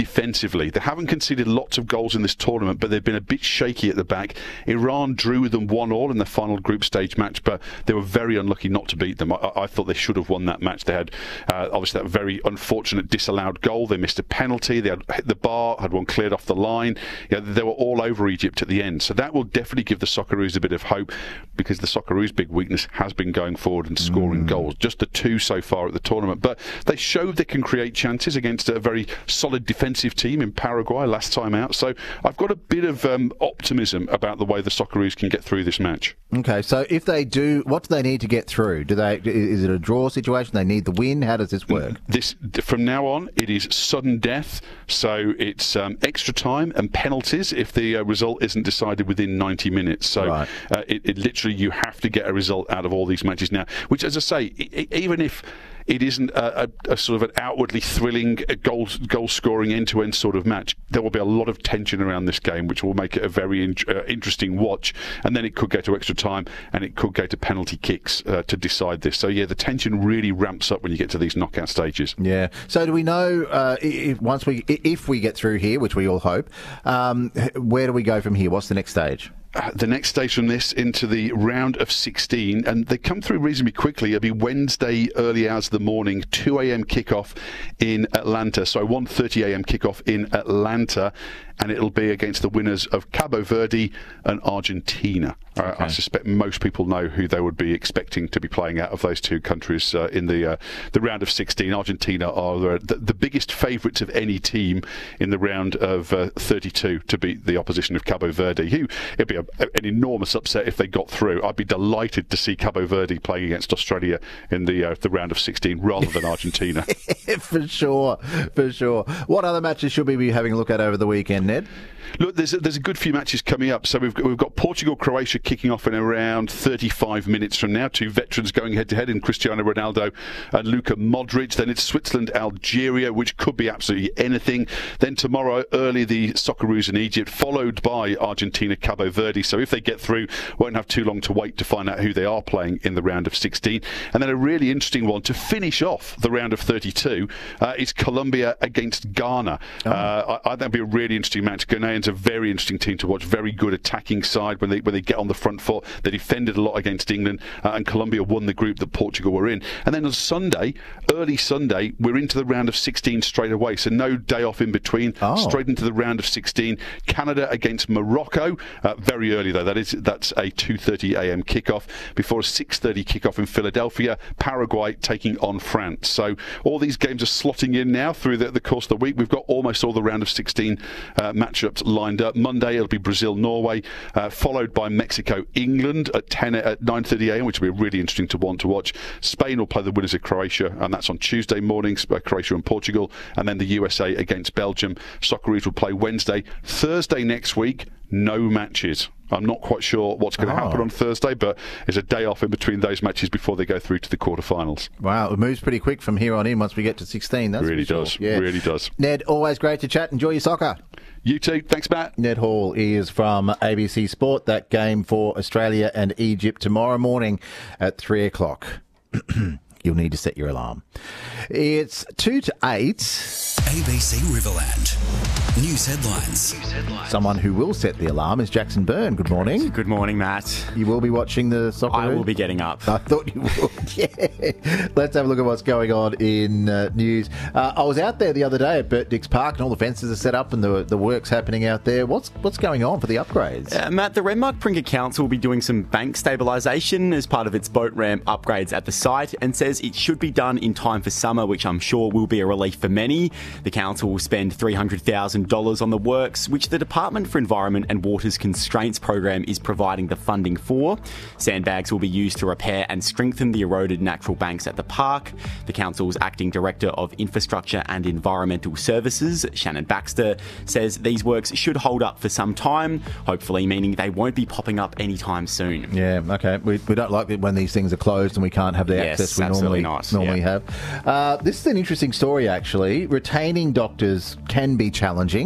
defensively. They haven't conceded lots of goals in this tournament, but they've been a bit shaky at the back. Iran drew with them 1-1 in the final group stage match, but they were very unlucky not to beat them. I thought they should have won that match. They had obviously that very unfortunate disallowed goal. They missed a penalty. They had hit the bar, had one cleared off the line. They were all over Egypt at the end. So that will definitely give the Socceroos a bit of hope, because the Socceroos' big weakness has been going forward and scoring goals. Just the 2 so far at the tournament. But they showed they can create chances against a very solid defensive team in Paraguay last time out. So I've got a bit of optimism about the way the Socceroos can get through this match. Okay, so if they do, what do they need to get through? Is it a draw situation? They need the win? How does this work? From now on, it is sudden death. So it's extra time and penalties if the result isn't decided within 90 minutes. So right. It literally, you have to get a result out of all these matches now, which, as I say, even if it isn't a sort of an outwardly thrilling goal-scoring end-to-end sort of match, there will be a lot of tension around this game, which will make it a very interesting watch. And then it could go to extra time, and it could go to penalty kicks to decide this. So yeah, the tension really ramps up when you get to these knockout stages. Yeah. So do we know if we get through here, which we all hope, where do we go from here? What's the next stage? The next stage from this into the round of 16, and they come through reasonably quickly. It'll be Wednesday, early hours of the morning, 2 a.m. kickoff in Atlanta. So 1:30 a.m. kickoff in Atlanta, and it'll be against the winners of Cabo Verde and Argentina. Okay. I suspect most people know who they would be expecting to be playing out of those two countries in the round of 16. Argentina are the biggest favourites of any team in the round of 32 to beat the opposition of Cabo Verde, who it'd be an enormous upset if they got through. I'd be delighted to see Cabo Verde playing against Australia in the round of 16 rather than Argentina. For sure. What other matches should we be having a look at over the weekend, Ned? Look, there's a good few matches coming up. So we've got Portugal-Croatia kicking off in around 35 minutes from now. 2 veterans going head-to-head in Cristiano Ronaldo and Luka Modric. Then it's Switzerland-Algeria, which could be absolutely anything. Then tomorrow, early, the Socceroos in Egypt, followed by Argentina-Cabo Verde. So if they get through, won't have too long to wait to find out who they are playing in the round of 16. And then a really interesting one to finish off the round of 32 is Colombia against Ghana. I think that'd be a really interesting match. Ghanaians a very interesting team to watch. Very good attacking side when they get on the front foot. They defended a lot against England, and Colombia won the group that Portugal were in. And then on Sunday, early Sunday, we're into the round of 16 straight away. So no day off in between. Straight into the round of 16. Canada against Morocco. Very early though. That's a 2:30 a.m. kickoff before a 6:30 kickoff in Philadelphia. Paraguay taking on France. So all these games are slotting in now through the course of the week. We've got almost all the round of 16 matchups lined up. Monday it'll be Brazil-Norway, followed by Mexico-England at 9:30 a.m, which will be really interesting to watch. Spain will play the winners of Croatia, and that's on Tuesday mornings, Croatia and Portugal, and then the USA against Belgium. Socceroos will play Wednesday. Thursday next week, no matches. I'm not quite sure what's going to happen on Thursday, but there's a day off in between those matches before they go through to the quarterfinals. Wow, it moves pretty quick from here on in once we get to 16. That's really does. Yeah. Really does. Ned, always great to chat. Enjoy your soccer. You too. Thanks, Matt. Ned Hall is from ABC Sport. That game for Australia and Egypt tomorrow morning at 3 o'clock. You'll need to set your alarm. It's 2 to 8. ABC Riverland. News headlines. Someone who will set the alarm is Jackson Byrne. Good morning. Good morning, Matt. You will be watching the soccer. I will be getting up. I thought you would. Yeah. Let's have a look at what's going on in news. I was out there the other day at Burt Dix Park, and all the fences are set up, and the work's happening out there. What's going on for the upgrades? Matt, the Renmark Pringa Council will be doing some bank stabilisation as part of its boat ramp upgrades at the site, and says it should be done in time for summer, which I'm sure will be a relief for many. The council will spend $300,000 on the works, which the Department for Environment and Water's Constraints Program is providing the funding for. Sandbags will be used to repair and strengthen the eroded natural banks at the park. The council's acting director of Infrastructure and Environmental Services, Shannon Baxter, says these works should hold up for some time, hopefully meaning they won't be popping up anytime soon. Yeah, okay. We don't like it when these things are closed and we can't have the access we normally have. This is an interesting story, actually. Retaining doctors can be challenging.